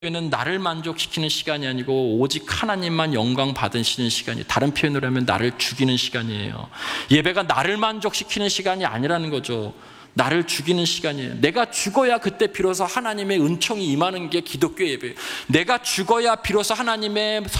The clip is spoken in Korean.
예배는 나를 만족시키는 시간이 아니고 오직 하나님만 영광 받으시는 시간이, 다른 표현으로 하면 나를 죽이는 시간이에요. 예배가 나를 만족시키는 시간이 아니라는 거죠. 나를 죽이는 시간이에요. 내가 죽어야 그때 비로소 하나님의 은총이 임하는 게 기독교 예배예요. 내가 죽어야 비로소 하나님의